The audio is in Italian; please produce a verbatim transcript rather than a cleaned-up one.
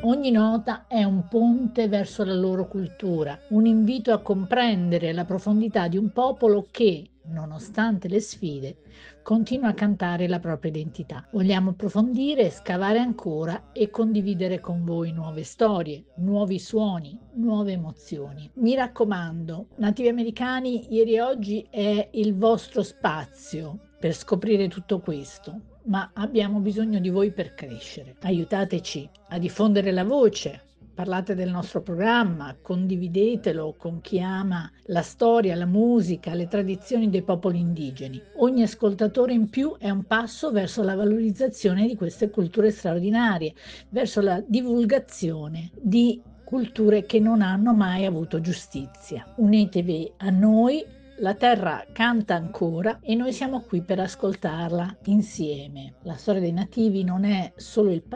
Ogni nota è un ponte verso la loro cultura, un invito a comprendere la profondità di un popolo che, nonostante le sfide, continua a cantare la propria identità. Vogliamo approfondire, scavare ancora e condividere con voi nuove storie, nuovi suoni, nuove emozioni. Mi raccomando, Nativi Americani, ieri e oggi è il vostro spazio per scoprire tutto questo, ma abbiamo bisogno di voi per crescere. Aiutateci a diffondere la voce. Parlate del nostro programma, condividetelo con chi ama la storia, la musica, le tradizioni dei popoli indigeni. Ogni ascoltatore in più è un passo verso la valorizzazione di queste culture straordinarie, verso la divulgazione di culture che non hanno mai avuto giustizia. Unitevi a noi, la terra canta ancora e noi siamo qui per ascoltarla insieme. La storia dei nativi non è solo il passato,